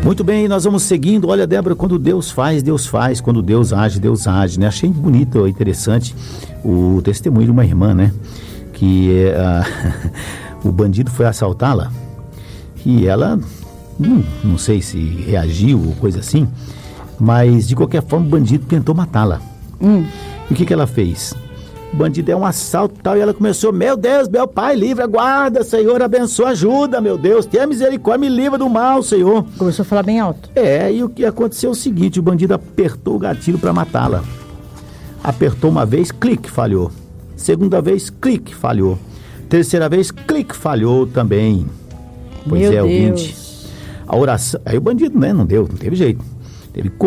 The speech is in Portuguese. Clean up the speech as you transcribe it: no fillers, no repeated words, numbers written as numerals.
Muito bem, nós vamos seguindo. Olha, Débora, quando Deus faz, Deus faz. Quando Deus age, né? Achei bonito, interessante o testemunho de uma irmã, né? Que o bandido foi assaltá-la e ela, não sei se reagiu ou coisa assim, mas de qualquer forma o bandido tentou matá-la. E o que ela fez? O bandido é um assalto e tal, e ela começou: meu Deus, meu Pai, livra, guarda, Senhor, abençoa, ajuda, meu Deus, tenha misericórdia, me livra do mal, Senhor. Começou a falar bem alto. E o que aconteceu é o seguinte: o bandido apertou o gatilho para matá-la. Apertou uma vez, clique, falhou. Segunda vez, clique, falhou. Terceira vez, clique, falhou também. Pois meu ouvinte. Deus. A oração, aí o bandido, né, não teve jeito. Teve